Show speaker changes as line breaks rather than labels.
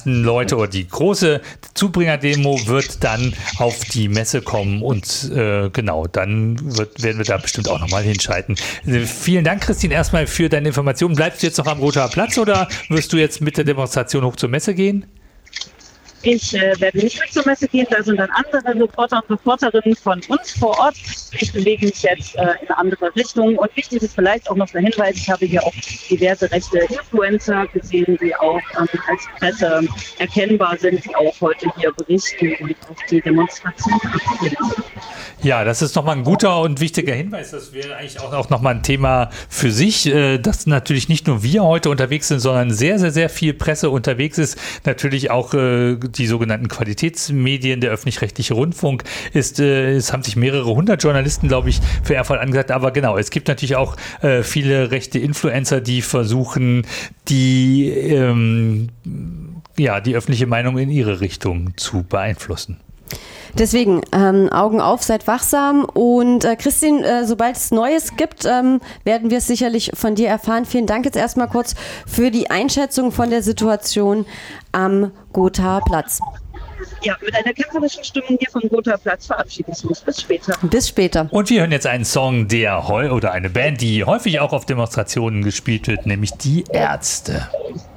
meisten Leute oder die große Zubringerdemo wird dann auf die Messe kommen und genau, dann werden wir da bestimmt auch nochmal hinschalten. Vielen Dank, Christine, erstmal für deine Informationen. Bleibst du jetzt noch am Gothaer Platz oder wirst du jetzt mit der Demonstration hoch zur Messe gehen?
Ich werde nicht mit zur Messe gehen, da sind dann andere Reporter und Reporterinnen von uns vor Ort. Ich bewege mich jetzt in eine andere Richtung. Und wichtig ist vielleicht auch noch der Hinweis, ich habe hier auch diverse rechte Influencer gesehen, die auch als Presse erkennbar sind, die auch heute hier berichten und auch die Demonstration abfinden.
Ja, das ist nochmal ein guter und wichtiger Hinweis. Das wäre eigentlich auch nochmal ein Thema für sich, dass natürlich nicht nur wir heute unterwegs sind, sondern sehr, sehr, sehr viel Presse unterwegs ist. Natürlich auch die sogenannten Qualitätsmedien, der öffentlich-rechtliche Rundfunk es haben sich mehrere hundert Journalisten, glaube ich, für Erfurt angesagt. Aber genau, es gibt natürlich auch viele rechte Influencer, die versuchen, die öffentliche Meinung in ihre Richtung zu beeinflussen.
Deswegen, Augen auf, seid wachsam und Christine, sobald es Neues gibt, werden wir es sicherlich von dir erfahren. Vielen Dank jetzt erstmal kurz für die Einschätzung von der Situation am Gothaer Platz.
Ja, mit einer kämpferischen Stimmung hier vom Gothaer Platz verabschiede ich mich. Bis später.
Bis später.
Und wir hören jetzt einen Song, oder eine Band, die häufig auch auf Demonstrationen gespielt wird, nämlich die Ärzte.